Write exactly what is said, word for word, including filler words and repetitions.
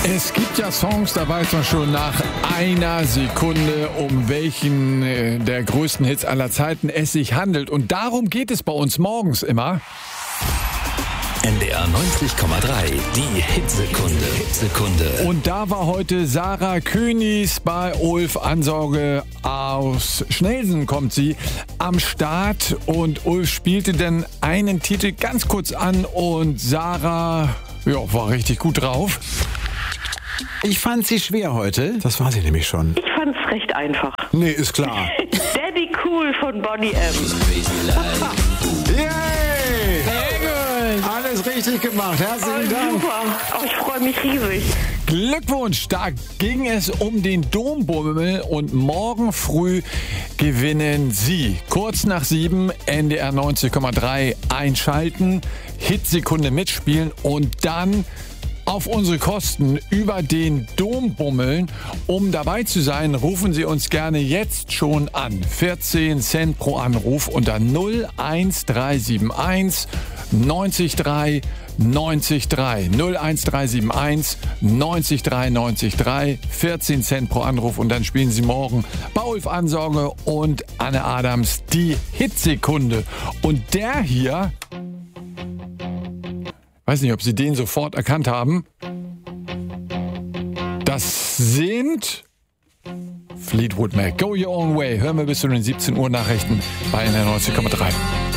Es gibt ja Songs, da weiß man schon nach einer Sekunde, um welchen äh, der größten Hits aller Zeiten es sich handelt. Und darum geht es bei uns morgens immer. N D R neunzig Komma drei, die Hitsekunde. Hitsekunde. Und da war heute Sarah Königs bei Ulf Ansauge aus Schnelsen, kommt sie, am Start. Und Ulf spielte dann einen Titel ganz kurz an und Sarah, ja, war richtig gut drauf. Ich fand sie schwer heute. Das war sie nämlich schon. Ich fand's recht einfach. Nee, ist klar. Daddy Cool von Bonnie M. Yay! Alles richtig gemacht. Herzlichen Oh, Dank. super. Oh, ich freue mich riesig. Glückwunsch, da ging es um den Dombummel und morgen früh gewinnen Sie. Kurz nach sieben, N D R neunzig Komma drei einschalten, Hitsekunde mitspielen und dann auf unsere Kosten über den Dom bummeln. Um dabei zu sein, rufen Sie uns gerne jetzt schon an. vierzehn Cent pro Anruf unter null eins drei sieben eins neunzig drei neunzig drei. null eins drei sieben eins neunzig drei neunzig drei. vierzehn Cent pro Anruf und dann spielen Sie morgen bei Ulf Ansauge und Anne Adams die Hitsekunde. Und der hier, weiß nicht, ob Sie den sofort erkannt haben. Das sind Fleetwood Mac. Go Your Own Way. Hören wir bis zu den siebzehn Uhr Nachrichten bei N D R neunzig Komma drei.